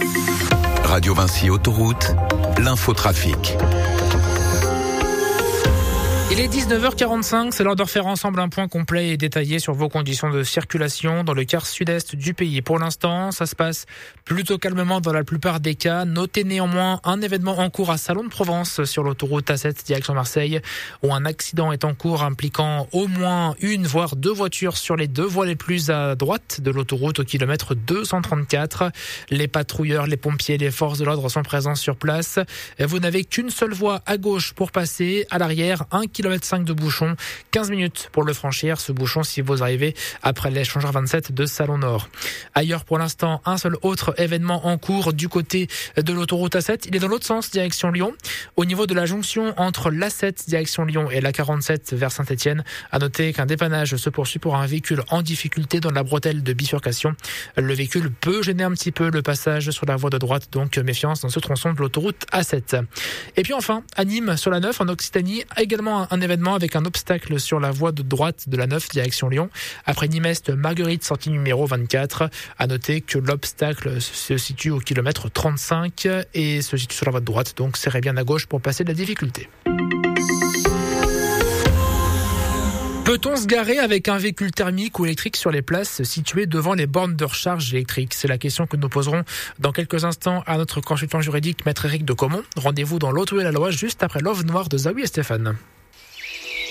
Radio Vinci Autoroute, l'infotrafic. Il est 19h45, c'est l'heure de refaire ensemble un point complet et détaillé sur vos conditions de circulation dans le quart sud-est du pays. Pour l'instant, ça se passe plutôt calmement dans la plupart des cas. Notez néanmoins un événement en cours à Salon de Provence sur l'autoroute A7 direction Marseille, où un accident est en cours impliquant au moins une voire deux voitures sur les deux voies les plus à droite de l'autoroute au kilomètre 234. Les patrouilleurs, les pompiers, les forces de l'ordre sont présents sur place. Vous n'avez qu'une seule voie à gauche pour passer. À l'arrière, 1,5 km de bouchon, 15 minutes pour le franchir, ce bouchon, si vous arrivez après l'échangeur 27 de Salon Nord. Ailleurs, pour l'instant, un seul autre événement en cours du côté de l'autoroute A7. Il est dans l'autre sens, direction Lyon. Au niveau de la jonction entre l'A7 direction Lyon et l'A47 vers Saint-Etienne, à noter qu'un dépannage se poursuit pour un véhicule en difficulté dans la bretelle de bifurcation. Le véhicule peut gêner un petit peu le passage sur la voie de droite, donc méfiance dans ce tronçon de l'autoroute A7. Et puis enfin, à Nîmes, sur la 9, en Occitanie, également un événement avec un obstacle sur la voie de droite de la 9 direction Lyon. Après Nîmes-Est, Marguerite, sortie numéro 24. À noter que l'obstacle se situe au kilomètre 35 et se situe sur la voie de droite, donc serrez bien à gauche pour passer de la difficulté. Peut-on se garer avec un véhicule thermique ou électrique sur les places situées devant les bornes de recharge électrique? C'est la question que nous poserons dans quelques instants à notre consultant juridique, Maître Éric de Caumont. Rendez-vous dans l'Auto et la Loi juste après l'Ove Noire de Zawi et Stéphane.